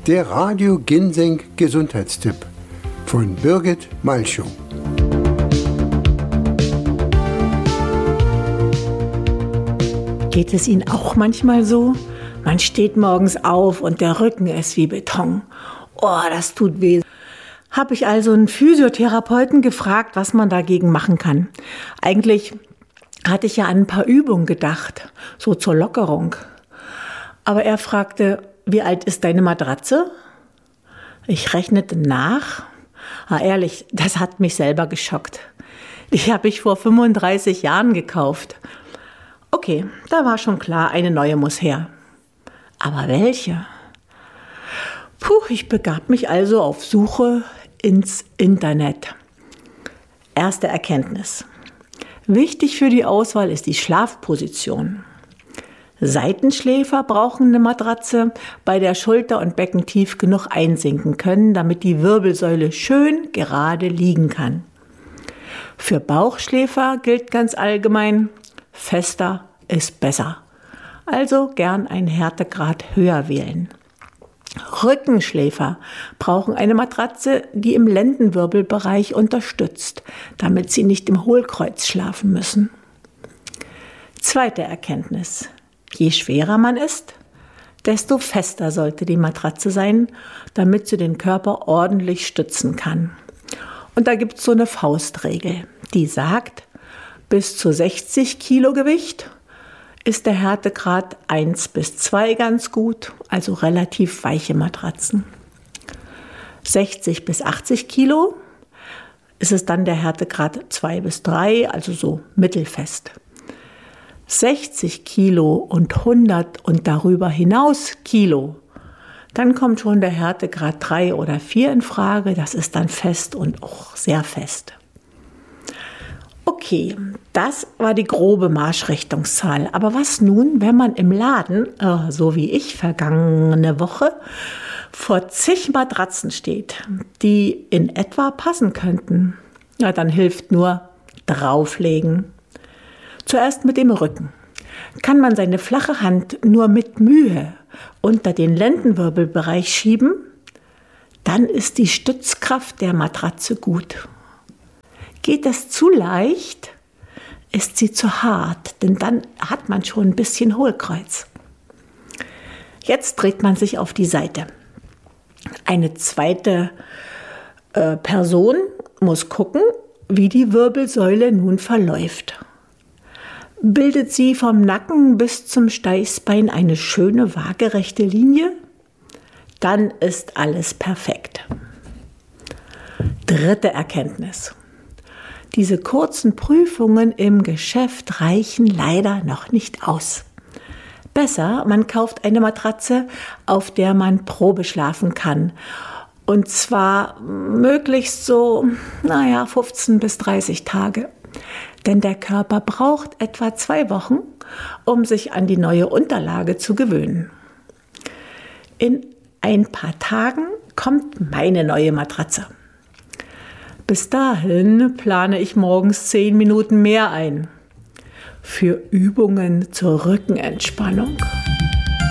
Der Radio Ginseng Gesundheitstipp von Birgit Malchow. Geht es Ihnen auch manchmal so? Man steht morgens auf und der Rücken ist wie Beton. Oh, das tut weh. Habe ich also einen Physiotherapeuten gefragt, was man dagegen machen kann. Eigentlich hatte ich ja an ein paar Übungen gedacht, so zur Lockerung. Aber er fragte, wie alt ist deine Matratze? Ich rechnete nach. Ehrlich, das hat mich selber geschockt. Die habe ich vor 35 Jahren gekauft. Okay, da war schon klar, eine neue muss her. Aber welche? Ich begab mich also auf Suche ins Internet. Erste Erkenntnis. Wichtig für die Auswahl ist die Schlafposition. Seitenschläfer brauchen eine Matratze, bei der Schulter und Becken tief genug einsinken können, damit die Wirbelsäule schön gerade liegen kann. Für Bauchschläfer gilt ganz allgemein, fester ist besser. Also gern einen Härtegrad höher wählen. Rückenschläfer brauchen eine Matratze, die im Lendenwirbelbereich unterstützt, damit sie nicht im Hohlkreuz schlafen müssen. Zweite Erkenntnis. Je schwerer man ist, desto fester sollte die Matratze sein, damit sie den Körper ordentlich stützen kann. Und da gibt es so eine Faustregel, die sagt, bis zu 60 Kilo Gewicht ist der Härtegrad 1 bis 2 ganz gut, also relativ weiche Matratzen. 60 bis 80 Kilo ist es dann der Härtegrad 2 bis 3, also so mittelfest. 60 Kilo und 100 und darüber hinaus Kilo, dann kommt schon der Härtegrad 3 oder 4 in Frage, das ist dann fest und auch sehr fest. Okay, das war die grobe Marschrichtungszahl. Aber was nun, wenn man im Laden, so wie ich vergangene Woche, vor zig Matratzen steht, die in etwa passen könnten? Ja, dann hilft nur drauflegen. Zuerst mit dem Rücken. Kann man seine flache Hand nur mit Mühe unter den Lendenwirbelbereich schieben, dann ist die Stützkraft der Matratze gut. Geht das zu leicht, ist sie zu hart, denn dann hat man schon ein bisschen Hohlkreuz. Jetzt dreht man sich auf die Seite. Eine zweite Person muss gucken, wie die Wirbelsäule nun verläuft. Bildet sie vom Nacken bis zum Steißbein eine schöne waagerechte Linie? Dann ist alles perfekt. Dritte Erkenntnis. Diese kurzen Prüfungen im Geschäft reichen leider noch nicht aus. Besser, man kauft eine Matratze, auf der man Probe schlafen kann. Und zwar möglichst so, 15 bis 30 Tage. Denn der Körper braucht etwa 2 Wochen, um sich an die neue Unterlage zu gewöhnen. In ein paar Tagen kommt meine neue Matratze. Bis dahin plane ich morgens 10 Minuten mehr ein für Übungen zur Rückenentspannung.